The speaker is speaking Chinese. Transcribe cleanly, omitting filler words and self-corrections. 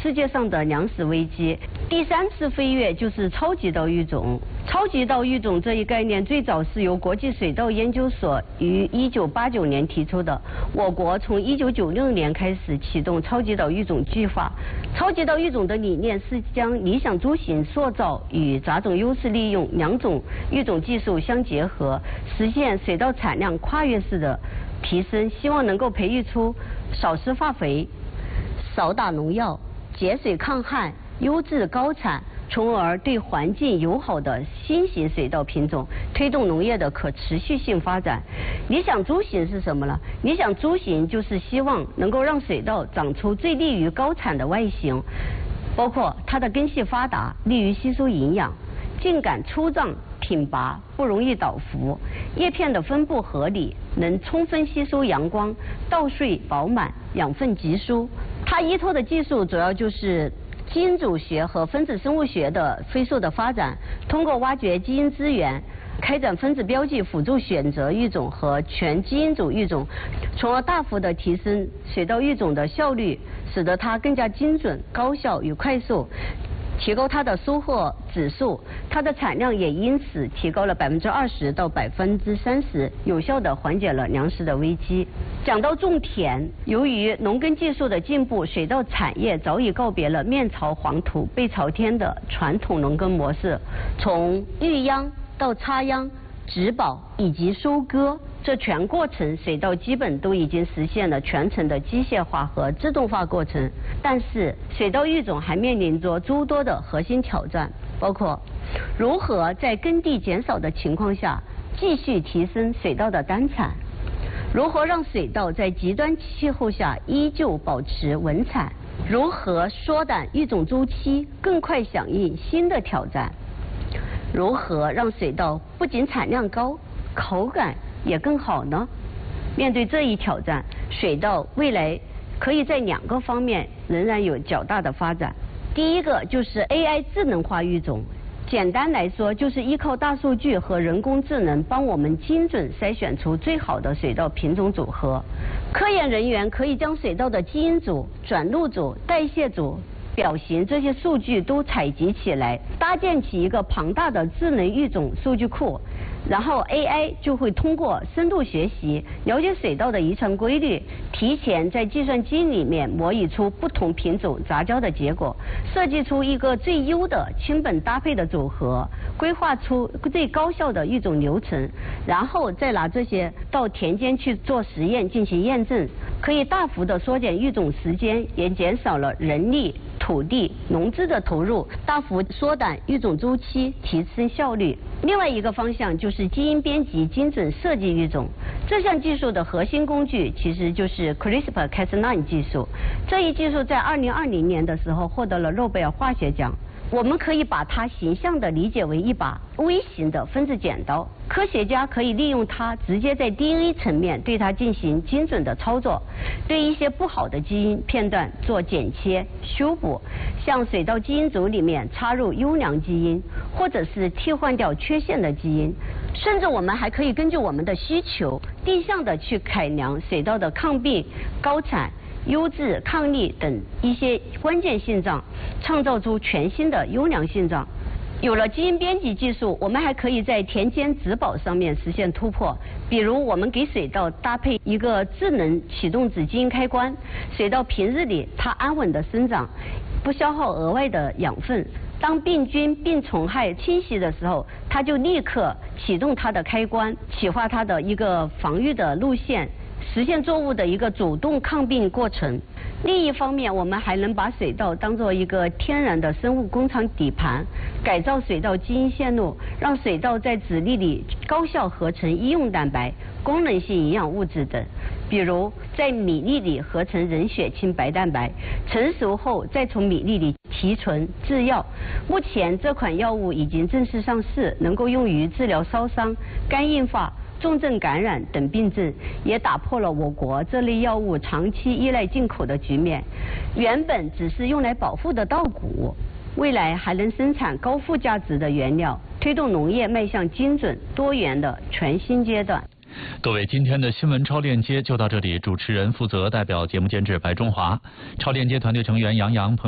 世界上的粮食危机。第3次飞跃就是超级稻育种。超级稻育种这一概念最早是由国际水稻研究所于1989年提出的。我国从1996年开始启动超级稻育种计划。超级稻育种的理念是将理想株型塑造与杂种优势利用两种育种技术相结合，实现水稻产量跨越式的提升，希望能够培育出少施化肥、少打农药、节水抗旱、优质高产，从而对环境友好的新型水稻品种，推动农业的可持续性发展。理想株型是什么呢？理想株型就是希望能够让水稻长出最利于高产的外形，包括它的根系发达，利于吸收营养，茎秆粗壮挺拔，不容易倒伏，叶片的分布合理，能充分吸收阳光，稻穗饱满，养分集疏。它依托的技术主要就是基因组学和分子生物学的飞速的发展，通过挖掘基因资源，开展分子标记辅助选择育种和全基因组育种，从而大幅的提升水稻育种的效率，使得它更加精准、高效与快速，提高它的收获指数，它的产量也因此提高了20%到30%，有效地缓解了粮食的危机。讲到种田，由于农耕技术的进步，水稻产业早已告别了面朝黄土背朝天的传统农耕模式，从育秧到插秧、植保以及收割，这全过程水稻基本都已经实现了全程的机械化和自动化过程。但是水稻育种还面临着诸多的核心挑战，包括如何在耕地减少的情况下继续提升水稻的单产，如何让水稻在极端气候下依旧保持稳产，如何缩短育种周期，更快响应新的挑战，如何让水稻不仅产量高，口感也更好呢？面对这一挑战，水稻未来可以在2个方面仍然有较大的发展。第一个就是 AI 智能化育种，简单来说就是依靠大数据和人工智能帮我们精准筛选出最好的水稻品种组合。科研人员可以将水稻的基因组、转录组、代谢组、表型这些数据都采集起来，搭建起一个庞大的智能育种数据库，然后 AI 就会通过深度学习了解水稻的遗传规律，提前在计算机里面模拟出不同品种杂交的结果，设计出一个最优的亲本搭配的组合，规划出最高效的育种流程，然后再拿这些到田间去做实验进行验证，可以大幅的缩减育种时间，也减少了人力、土地、农资的投入，大幅缩短育种周期，提升效率。另外一个方向就是基因编辑精准设计育种，这项技术的核心工具其实就是 CRISPR-Cas9 技术。这一技术在2020年的时候获得了诺贝尔化学奖。我们可以把它形象地理解为一把微型的分子剪刀，科学家可以利用它直接在 DNA 层面对它进行精准的操作，对一些不好的基因片段做剪切修补，像水稻基因组里面插入优良基因，或者是替换掉缺陷的基因，甚至我们还可以根据我们的需求定向的去改良水稻的抗病、高产、优质、抗力等一些关键性障，创造出全新的优良性障。有了基因编辑技术，我们还可以在田间植保上面实现突破。比如我们给水稻搭配一个智能启动子基因开关，水稻平日里它安稳的生长，不消耗额外的养分。当病菌、病虫害侵袭的时候，它就立刻启动它的开关，启发它的一个防御的路线，实现作物的一个主动抗病过程。另一方面，我们还能把水稻当作一个天然的生物工厂底盘，改造水稻基因线路，让水稻在籽粒里高效合成医用蛋白、功能性营养物质等，比如在米粒里合成人血清白蛋白，成熟后再从米粒里提纯制药。目前这款药物已经正式上市，能够用于治疗烧伤、肝硬化、重症感染等病症，也打破了我国这类药物长期依赖进口的局面。原本只是用来保护的稻谷，未来还能生产高附加值的原料，推动农业迈向精准多元的全新阶段。 各位，今天的新闻超链接就到这里，主持人负责代表节目监制白中华，超链接团队成员杨洋。